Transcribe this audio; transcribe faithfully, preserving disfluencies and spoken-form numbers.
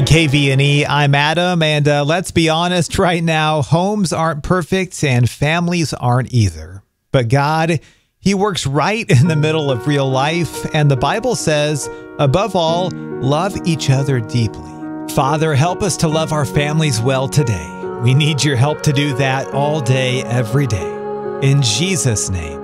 K V N E, I'm Adam, and uh, let's be honest right now, homes aren't perfect and families aren't either. But God, He works right in the middle of real life, and the Bible says, above all, love each other deeply. Father, help us to love our families well today. We need your help to do that all day, every day. In Jesus' name.